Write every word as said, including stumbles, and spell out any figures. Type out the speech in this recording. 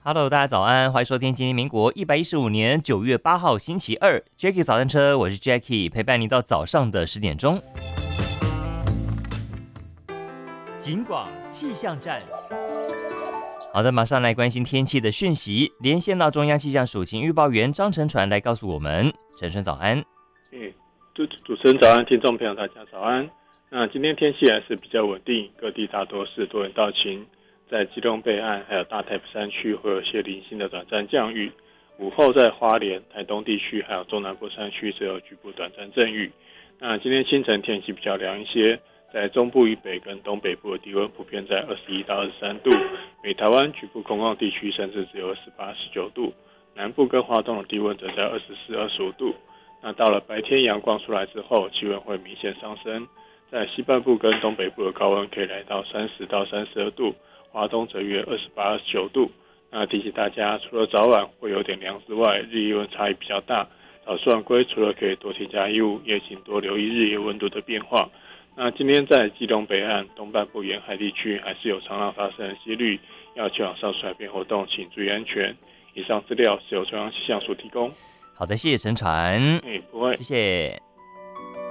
Hello，大家早安，欢迎收听今天民国一百一十五年九月八号星期二 Jackie 早餐车，我是 Jackie， 陪伴你到早上的十点钟。警广气象站，好的，马上来关心天气的讯息，连线到中央气象署晴预报员张晨传来告诉我们。晨晨早安。 嗯，主主持人早安，听众朋友大家早安。那今天天气还是比较稳定，各地大多是多云到晴。在基隆北岸还有大台北山区会有些零星的短暂降雨，午后在花莲、台东地区还有中南部山区则有局部短暂阵雨。那今天清晨天气比较凉一些，在中部以北跟东北部的低温普遍在二十一到二十三度，北台湾局部空旷地区甚至只有二十八、十九度，南部跟花东的低温则在二十四、二十五度。那到了白天阳光出来之后，气温会明显上升，在西半部跟东北部的高温可以来到三十到三十二度。华东则约二十八、二十九度。那提醒大家，除了早晚会有点凉之外，日夜温差异比较大。早出晚归除了可以多添加衣物，也请多留意日夜温度的变化。那今天在基隆北岸、东半部沿海地区还是有长浪发生的几率，要前往上水海边活动，请注意安全。以上资料是由中央气象署提供。 好的，谢谢陈传。 哎，不会， 谢谢。